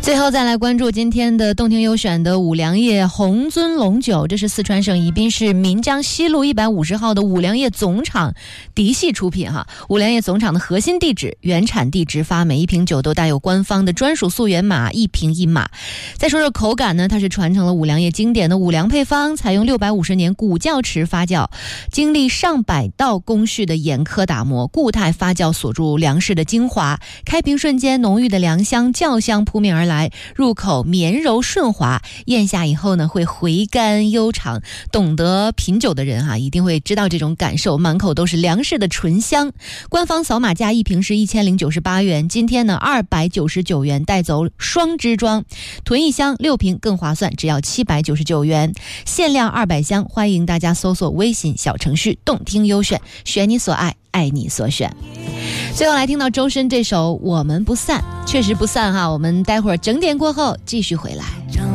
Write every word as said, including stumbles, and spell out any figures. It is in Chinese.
最后再来关注今天的动听优选的五粮液红尊龙酒，这是四川省宜宾市岷江西路一百五十号的五粮液总厂嫡系出品哈。五粮液总厂的核心地址、原产地直发，每一瓶酒都带有官方的专属溯源码，一瓶一码。再说说口感呢，它是传承了五粮液经典的五粮配方，采用六百五十年古窖池发酵，经历上百道工序的严苛打磨，固态发酵锁住粮食的精华，开瓶瞬间浓郁的粮香、酵香扑面而来。入口绵柔顺滑，咽下以后呢会回甘悠长。懂得品酒的人哈、啊，一定会知道这种感受，满口都是粮食的醇香。官方扫码价一瓶是一千零九十八元，今天呢二百九十九元带走双支装，囤一箱六瓶更划算，只要七百九十九元，限量二百箱。欢迎大家搜索微信小程序动听优选，选你所爱，爱你所选。最后来听到周深这首我们不散，确实不散哈，我们待会儿整点过后继续回来。